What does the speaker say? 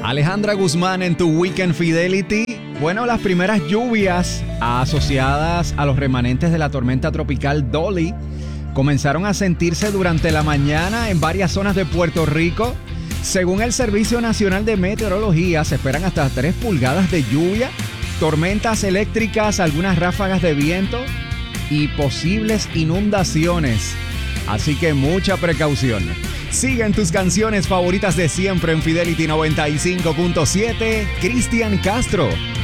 Alejandra Guzmán en tu Weekend Fidelity. Bueno, las primeras lluvias asociadas a los remanentes de la tormenta tropical Dolly comenzaron a sentirse durante la mañana en varias zonas de Puerto Rico. Según el Servicio Nacional de Meteorología, se esperan hasta 3 pulgadas de lluvia, tormentas eléctricas, algunas ráfagas de viento y posibles inundaciones. Así que mucha precaución. Siguen tus canciones favoritas de siempre en Fidelity 95.7, Cristian Castro.